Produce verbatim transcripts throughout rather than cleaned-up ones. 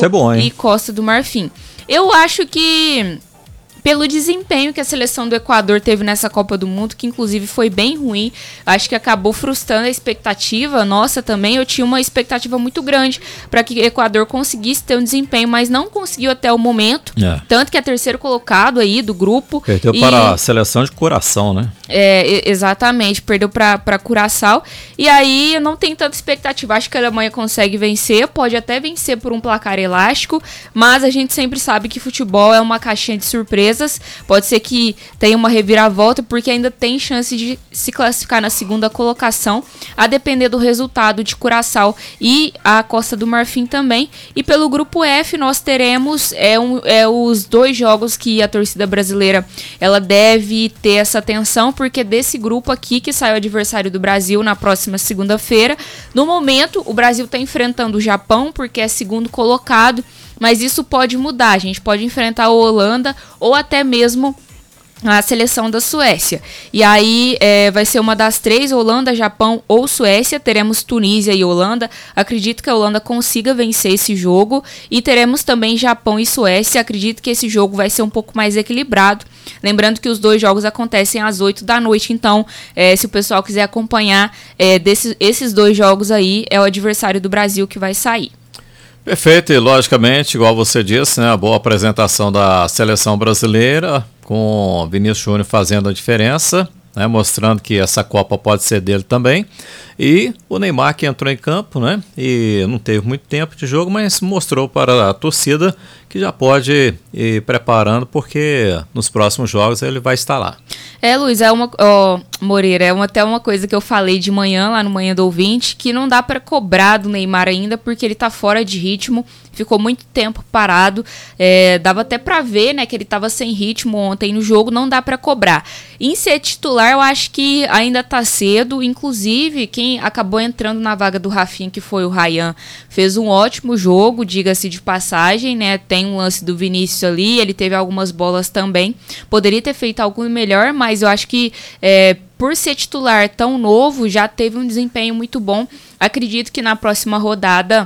ser bom, hein? E Costa do Marfim. Eu acho que, pelo desempenho que a seleção do Equador teve nessa Copa do Mundo, que inclusive foi bem ruim, acho que acabou frustrando a expectativa nossa também. Eu tinha uma expectativa muito grande para que o Equador conseguisse ter um desempenho, mas não conseguiu até o momento. É. Tanto que é terceiro colocado aí do grupo. Perdeu e, para a seleção de Curaçao, né? É, exatamente, perdeu para Curaçao. E aí eu não tenho tanta expectativa. Acho que a Alemanha consegue vencer, pode até vencer por um placar elástico, mas a gente sempre sabe que futebol é uma caixinha de surpresas. Pode ser que tenha uma reviravolta, porque ainda tem chance de se classificar na segunda colocação, a depender do resultado de Curaçao e a Costa do Marfim também. E pelo grupo F nós teremos é, um, é, os dois jogos que a torcida brasileira ela deve ter essa atenção, porque desse grupo aqui que sai o adversário do Brasil na próxima segunda-feira. No momento, o Brasil está enfrentando o Japão, porque é segundo colocado, mas isso pode mudar. A gente pode enfrentar a Holanda ou até mesmo a seleção da Suécia. E aí é, vai ser uma das três, Holanda, Japão ou Suécia. Teremos Tunísia e Holanda. Acredito que a Holanda consiga vencer esse jogo. E teremos também Japão e Suécia. Acredito que esse jogo vai ser um pouco mais equilibrado. Lembrando que os dois jogos acontecem às oito da noite. Então, é, se o pessoal quiser acompanhar é, desses, esses dois jogos aí, é o adversário do Brasil que vai sair. Perfeito, e logicamente, igual você disse, né, a boa apresentação da seleção brasileira, com Vinícius Júnior fazendo a diferença, né, mostrando que essa Copa pode ser dele também. E o Neymar, que entrou em campo, né, e não teve muito tempo de jogo, mas mostrou para a torcida que já pode ir preparando, porque nos próximos jogos ele vai estar lá. É, Luiz, é uma, ó, Moreira, é uma, até uma coisa que eu falei de manhã, lá no Manhã do Ouvinte, que não dá para cobrar do Neymar ainda, porque ele tá fora de ritmo, ficou muito tempo parado, é, dava até para ver, né, que ele tava sem ritmo ontem no jogo, não dá para cobrar. Em ser titular, eu acho que ainda tá cedo, inclusive, quem acabou entrando na vaga do Rafinha, que foi o Ryan, fez um ótimo jogo, diga-se de passagem, né, tem um lance do Vinícius ali, ele teve algumas bolas também, poderia ter feito algo melhor, mas eu acho que é, por ser titular tão novo, já teve um desempenho muito bom. Acredito que na próxima rodada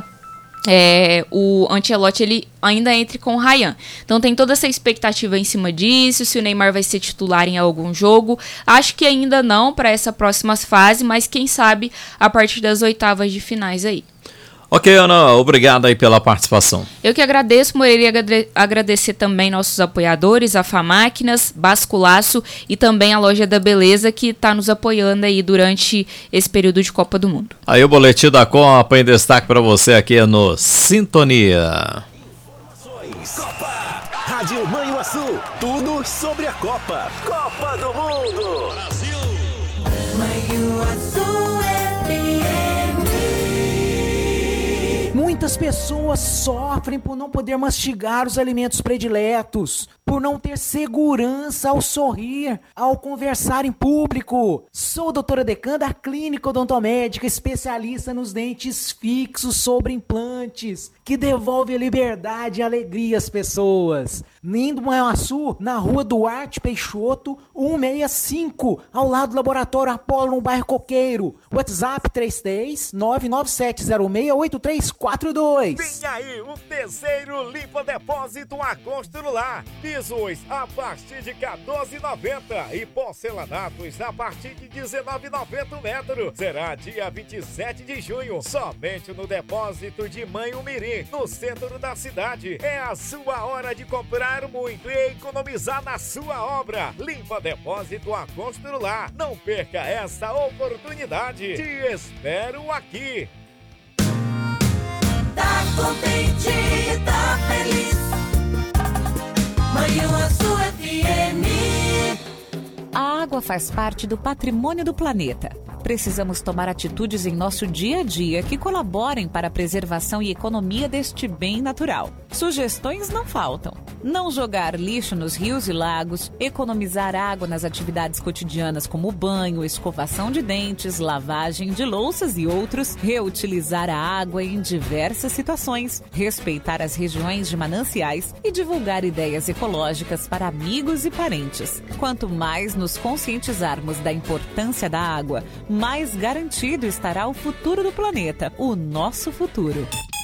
é, o Ancelotti ele ainda entre com o Ryan. Então tem toda essa expectativa em cima disso, se o Neymar vai ser titular em algum jogo. Acho que ainda não para essa próxima fase, mas quem sabe a partir das oitavas de finais aí. Ok, Ana, obrigado aí pela participação. Eu que agradeço, Moreira, e agradecer também nossos apoiadores, a Famáquinas, Basculaço e também a Loja da Beleza, que está nos apoiando aí durante esse período de Copa do Mundo. Aí o Boletim da Copa em destaque para você aqui no Sintonia. Copa, Rádio Manhuaçu, tudo sobre a Copa. Copa do Mundo. Brasil. Manhuaçu F M. Muitas pessoas sofrem por não poder mastigar os alimentos prediletos, por não ter segurança ao sorrir, ao conversar em público. Sou a doutora Decan da Clínica Odontomédica, especialista nos dentes fixos sobre implantes, que devolve a liberdade e alegria às pessoas. Lindo Manhuaçu, na rua Duarte Peixoto, cento e sessenta e cinco, ao lado do Laboratório Apolo, no bairro Coqueiro. WhatsApp três três nove nove sete zero seis oito três quatro dois. Vem aí o terceiro Limpa Depósito a construir. Pisos a partir de quatorze reais e noventa centavos e porcelanatos a partir de dezenove reais e noventa centavos metro. Será dia vinte e sete de junho, somente no depósito de Manhumirim, no centro da cidade. É a sua hora de comprar muito e economizar na sua obra. Limpa Depósito a construir. Não perca essa oportunidade. Te espero aqui. Tá contente, tá feliz. Manhuaçu F M. A água faz parte do patrimônio do planeta. Precisamos tomar atitudes em nosso dia a dia que colaborem para a preservação e economia deste bem natural. Sugestões não faltam. Não jogar lixo nos rios e lagos, economizar água nas atividades cotidianas como banho, escovação de dentes, lavagem de louças e outros, reutilizar a água em diversas situações, respeitar as regiões de mananciais e divulgar ideias ecológicas para amigos e parentes. Quanto mais nos conscientizarmos da importância da água, mais garantido estará o futuro do planeta, o nosso futuro.